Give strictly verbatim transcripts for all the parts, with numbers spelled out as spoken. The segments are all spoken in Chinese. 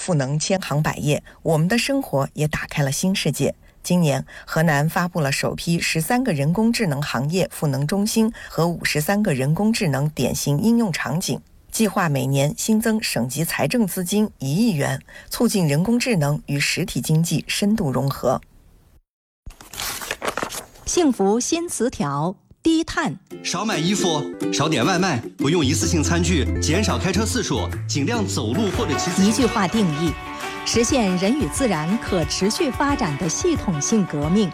赋能千行百业，我们的生活也打开了新世界。今年，河南发布了首批十三个人工智能行业赋能中心和五十三个人工智能典型应用场景，计划每年新增省级财政资金一亿元，促进人工智能与实体经济深度融合。 幸福新词条：低碳。 少买衣服，少点外卖，不用一次性餐具，减少开车次数，尽量走路或者骑自行车。 一句话定义：实现人与自然可持续发展的系统性革命。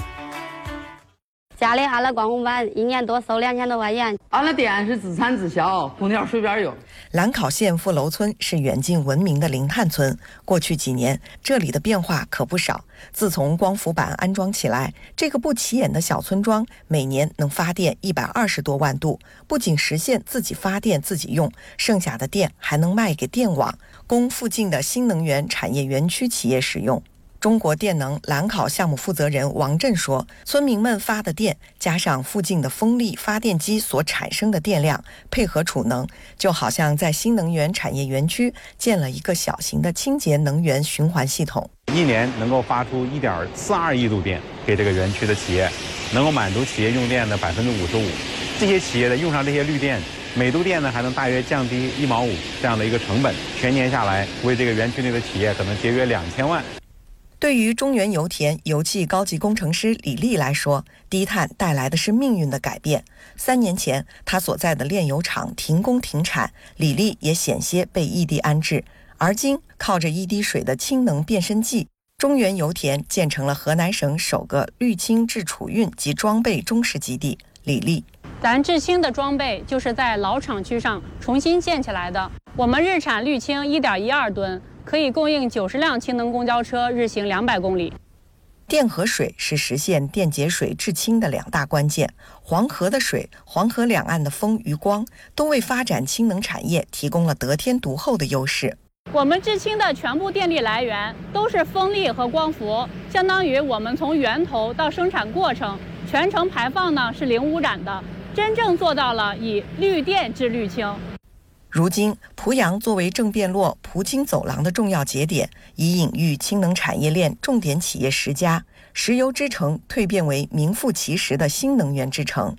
家里俺了光棍板，一年多收两千多块钱。 俺的店是自产自销，空调随便用。 兰考县富楼村是远近闻名的零碳村，过去几年这里的变化可不少。自从光伏板安装起来，这个不起眼的小村庄每年能发电一百二十多万度，不仅实现自己发电自己用，剩下的电还能卖给电网，供附近的新能源产业园区企业使用。中国电能兰考项目负责人王震说，村民们发的电加上附近的风力发电机所产生的电量，配合储能，就好像在新能源产业园区建了一个小型的清洁能源循环系统。 一年能够发出一点四二亿度电给这个园区的企业，能够满足企业用电的百分之五十五。这些企业的用上这些绿电，每度电呢还能大约降低一毛五这样的一个成本，全年下来为这个园区内的企业可能节约两千万。 对于中原油田油气高级工程师李丽来说，低碳带来的是命运的改变。三年前，他所在的炼油厂停工停产，李丽也险些被异地安置。而今，靠着一滴水的氢能变身剂，中原油田建成了河南省首个氯氢制储运及装备中试基地。李丽， 咱制氢的装备就是在老厂区上重新建起来的。我们日产氯氢 一点一二吨。可以供应九十辆氢能公交车日行两百公里。 电和水是实现电解水制氢的两大关键。黄河的水、黄河两岸的风与光，都为发展氢能产业提供了得天独厚的优势。 我们制氢的全部电力来源都是风力和光伏，相当于我们从源头到生产过程，全程排放呢是零污染的，真正做到了以绿电制绿氢。 如今，濮阳作为正汴洛濮京走廊的重要节点，已隐喻氢能产业链重点企业十家，石油之城蜕变为名副其实的新能源之城。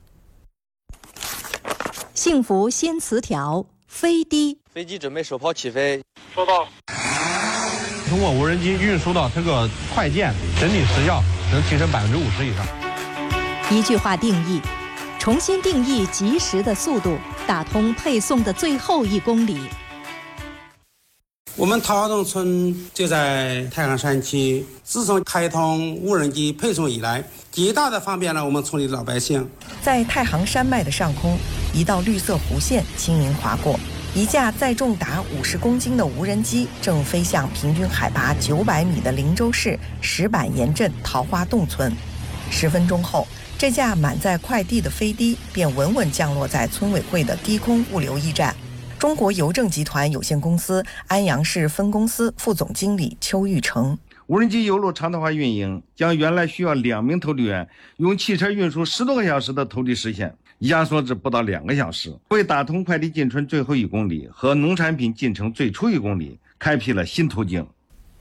幸福新词条：飞低。 飞机准备首炮起飞。 收到。 通过无人机运输到这个快件，整体时效能提升百分之五十以上。 一句话定义：重新定义及时的速度，打通配送的最后一公里。 我们陶洞村就在太行山区，自从开通无人机配送以来，极大的方便了我们村里老百姓。 在太行山脉的上空，一道绿色弧线轻盈划过，一架载重达五十公斤的无人机正飞向平均海拔九百米的灵州市石板岩镇桃花洞村。十分钟后，这架满载快递的飞机便稳稳降落在村委会的低空物流驿站。中国邮政集团有限公司安阳市分公司副总经理邱玉成， 无人机邮路常态化运营，将原来需要两名投递员用汽车运输十多个小时的投递时限压缩至不到两个小时，为打通快递进村最后一公里和农产品进城最初一公里开辟了新途径。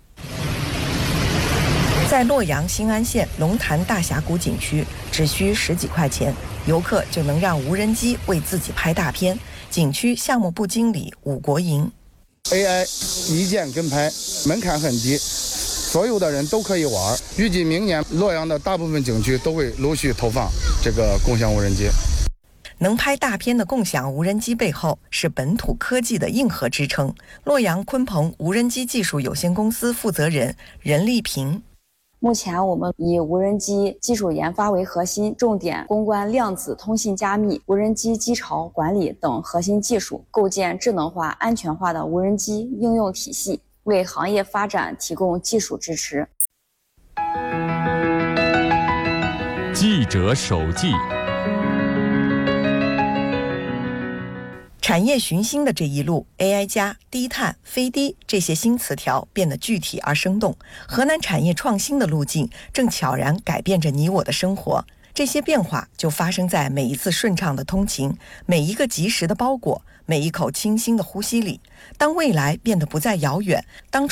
在洛阳新安县龙潭大峡谷景区，只需十几块钱，游客就能让无人机为自己拍大片。景区项目部经理武国营 ，A I 一键跟拍，门槛很低，所有的人都可以玩。预计明年洛阳的大部分景区都会陆续投放这个共享无人机。 能拍大片的共享无人机背后是本土科技的硬核支撑。洛阳鲲鹏无人机技术有限公司负责人任丽萍。 目前我们以无人机技术研发为核心，重点攻关量子通信加密、无人机机巢管理等核心技术，构建智能化、安全化的无人机应用体系，为行业发展提供技术支持。 记者手记。 产业寻新的这一路 ，A I 加、低碳、飞低这些新词条变得具体而生动。河南产业创新的路径正悄然改变着你我的生活。这些变化就发生在每一次顺畅的通勤，每一个及时的包裹，每一口清新的呼吸里。当未来变得不再遥远，当